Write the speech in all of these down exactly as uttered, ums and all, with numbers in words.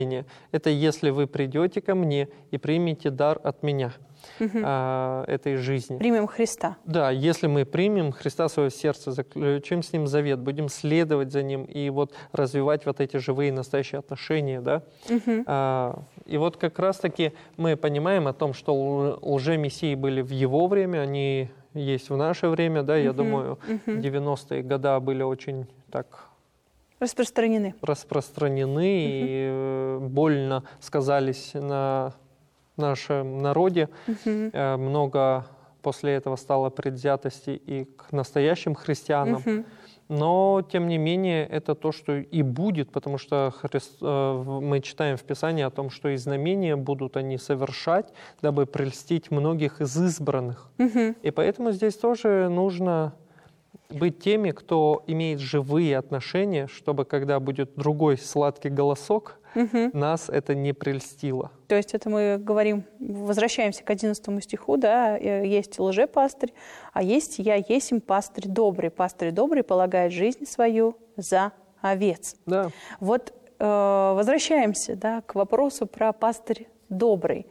Это если вы придете ко мне и примете дар от меня. Угу. а, этой жизни. Примем Христа. Да, если мы примем Христа в свое сердце, заключим с Ним завет, будем следовать за Ним и вот развивать вот эти живые настоящие отношения, да. Угу. А, и вот как раз-таки мы понимаем о том, что лжемессии были в Его время, они есть в наше время, да, я угу. думаю, угу. девяностые годы были очень так... Распространены. Распространены угу. и больно сказались на... в нашем народе. Uh-huh. Много после этого стало предвзятости и к настоящим христианам. Uh-huh. Но, тем не менее, это то, что и будет, потому что Христ, мы читаем в Писании о том, что и знамения будут они совершать, дабы прельстить многих из избранных. Uh-huh. И поэтому здесь тоже нужно быть теми, кто имеет живые отношения, чтобы, когда будет другой сладкий голосок, угу. нас это не прельстило. То есть это мы говорим, возвращаемся к одиннадцатому стиху, да, есть лжепастырь, а есть я есмь пастырь добрый. Пастырь добрый полагает жизнь свою за овец. Да. Вот э, возвращаемся, да, к вопросу про пастырь добрый.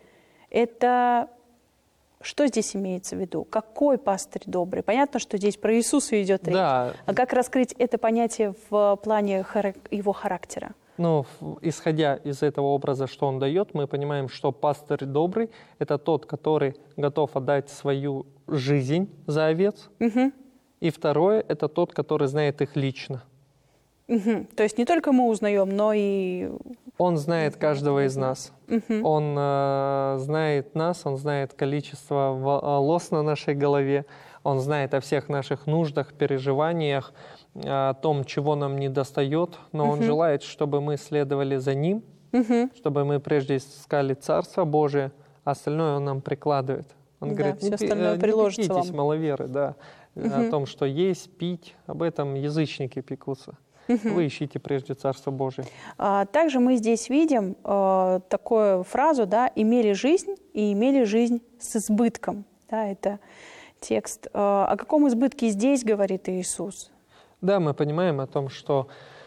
Это... Что здесь имеется в виду? Какой пастырь добрый? Понятно, что здесь про Иисуса идет речь. Да. А как раскрыть это понятие в плане его характера? Ну, исходя из этого образа, что он дает, мы понимаем, что пастырь добрый – это тот, который готов отдать свою жизнь за овец. Угу. И второе – это тот, который знает их лично. Угу. То есть не только мы узнаем, но и... Он знает каждого из нас. Uh-huh. Он э, знает нас, он знает количество волос на нашей голове, он знает о всех наших нуждах, переживаниях, о том, чего нам недостает, но uh-huh. он желает, чтобы мы следовали за ним, uh-huh. чтобы мы прежде искали Царство Божие, а остальное он нам прикладывает. Он да, говорит, все не, остальное не приложится пекитесь, вам. маловеры, да, uh-huh. о том, что есть, пить, об этом язычники пекутся. Вы ищите прежде Царство Божие. А, также мы здесь видим а, такую фразу, да, «имели жизнь и имели жизнь с избытком». Да, это текст. А, о каком избытке здесь говорит Иисус? Да, мы понимаем о том, что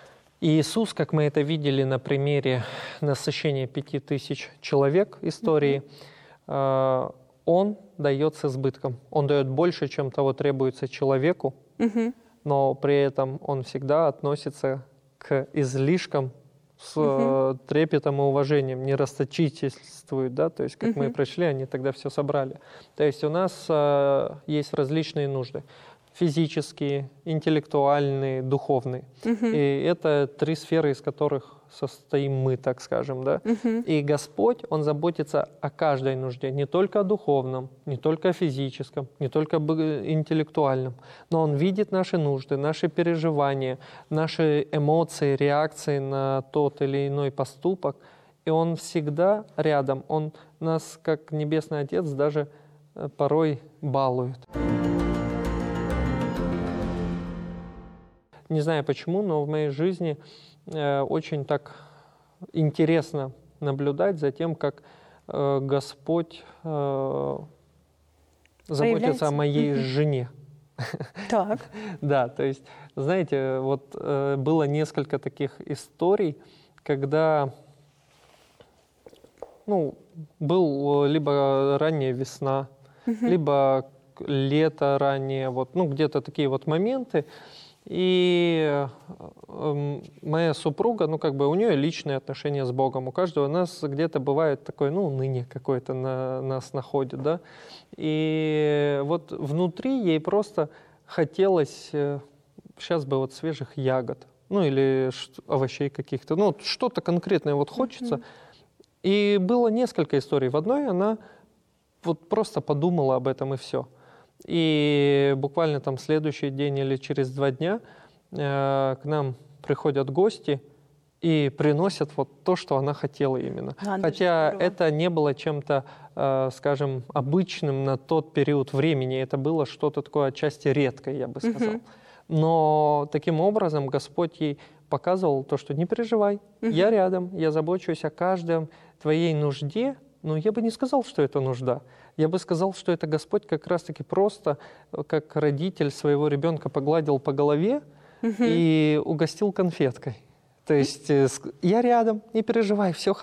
Иисус, как мы это видели на примере насыщения пяти тысяч человек истории, mm-hmm. Он дает с избытком. Он дает больше, чем того требуется человеку. Mm-hmm. Но при этом он всегда относится к излишкам с uh-huh. трепетом и уважением, не расточительствует, да, то есть как uh-huh. мы пришли, они тогда все собрали. То есть у нас э, есть различные нужды. Физические, интеллектуальные, духовные. Uh-huh. И это три сферы, из которых состоим мы, так скажем. Да? Uh-huh. И Господь, Он заботится о каждой нужде, не только о духовном, не только о физическом, не только об интеллектуальном, но Он видит наши нужды, наши переживания, наши эмоции, реакции на тот или иной поступок. И Он всегда рядом. Он нас, как Небесный Отец, даже порой балует. Не знаю почему, но в моей жизни э, очень так интересно наблюдать за тем, как э, Господь э, заботится о моей жене. Так. Да, то есть, знаете, вот э, было несколько таких историй, когда, ну, был либо ранняя весна, либо лето раннее, вот, ну, где-то такие вот моменты. И э, моя супруга, ну, как бы у нее личные отношения с Богом. У каждого у нас где-то бывает такое, ну, ныне какое-то на нас находит, да. И вот внутри ей просто хотелось, э, сейчас бы вот свежих ягод, ну, или овощей каких-то, ну, что-то конкретное вот хочется. Mm-hmm. И было несколько историй. В одной она вот просто подумала об этом, и все. И буквально там следующий день или через два дня э, к нам приходят гости и приносят вот то, что она хотела именно. А, Хотя здорово. Это не было чем-то, э, скажем, обычным на тот период времени. Это было что-то такое отчасти редкое, я бы сказал. Угу. Но таким образом Господь ей показывал то, что не переживай, угу. я рядом, я забочусь о каждом твоей нужде. Но я бы не сказал, что это нужда. Я бы сказал, что это Господь как раз-таки просто, как родитель своего ребенка, погладил по голове uh-huh. и угостил конфеткой. То есть э, ск- я рядом, не переживай, все